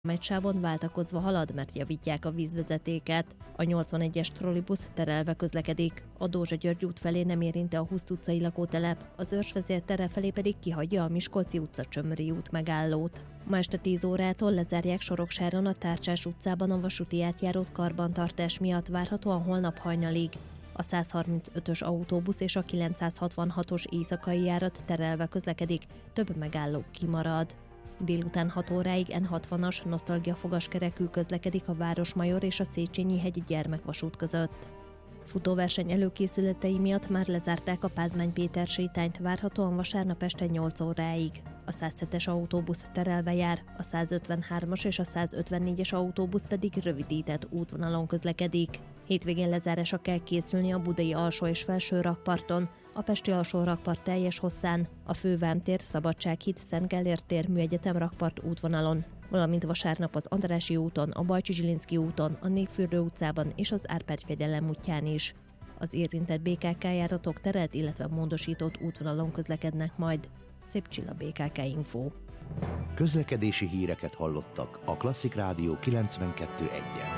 egy sávon váltakozva halad, mert javítják a vízvezetéket. A 81-es trollibusz terelve közlekedik. A Dózsa-György út felé nem érinti a Huszd utcai lakótelep, az Őrsvezér tere felé pedig kihagyja a Miskolci utca Csömöri út megállót. Ma este 10 órától lezárják Soroksáron a Tárcsás utcában a vasúti átjárót karbantartás miatt, várhatóan holnap hajnalig. A 135-ös autóbusz és a 966-os éjszakai járat terelve közlekedik, több megálló kimarad. Délután 6 óráig N60-as nosztalgia fogaskerekű közlekedik a Városmajor és a Széchenyi-hegy gyermekvasút között. Futóverseny előkészületei miatt már lezárták a Pázmány Péter sétányt, várhatóan vasárnap este 8 óráig. A 107-es autóbusz terelve jár, a 153-as és a 154-es autóbusz pedig rövidített útvonalon közlekedik. Hétvégén lezárásra kell készülni a budai alsó és felső rakparton, a pesti alsó rakpart teljes hosszán, a Fővámtér, Szabadsághíd, Szent Gellért tér, Műegyetem rakpart útvonalon, valamint vasárnap az Andrássy úton, a Bajcsy-Zsilinszky úton, a Népfürdő utcában és az Árpád-fejedelem útján is. Az érintett BKK járatok terelt, illetve módosított útvonalon közlekednek majd. Szép Csilla, BKK Info. Közlekedési híreket hallottak a Klasszik Rádió 92.1-en.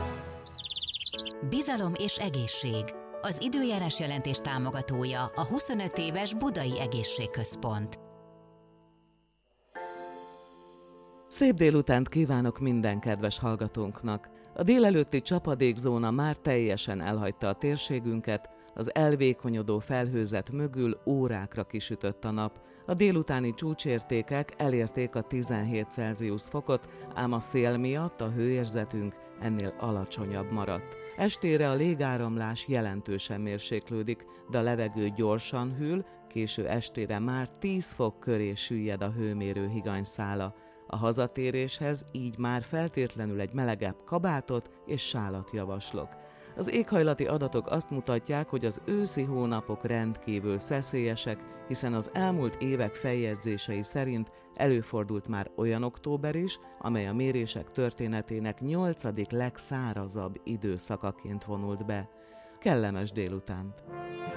Bizalom és egészség. Az időjárás jelentés támogatója a 25 éves Budai Egészségközpont. Szép délutánt kívánok minden kedves hallgatónknak! A délelőtti csapadékzóna már teljesen elhagyta a térségünket, az elvékonyodó felhőzet mögül órákra kisütött a nap. A délutáni csúcsértékek elérték a 17 Celsius fokot, ám a szél miatt a hőérzetünk ennél alacsonyabb maradt. Estére a légáramlás jelentősen mérséklődik, de a levegő gyorsan hűl, késő estére már 10 fok köré süllyed a hőmérő higanyszála. A hazatéréshez így már feltétlenül egy melegebb kabátot és sálat javaslok. Az éghajlati adatok azt mutatják, hogy az őszi hónapok rendkívül szeszélyesek, hiszen az elmúlt évek feljegyzései szerint előfordult már olyan október is, amely a mérések történetének 8. legszárazabb időszakaként vonult be. Kellemes délutánt!